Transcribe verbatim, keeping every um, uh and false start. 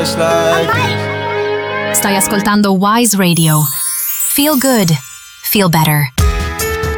just like this. Stai ascoltando Wise Radio. Feel good. Feel better.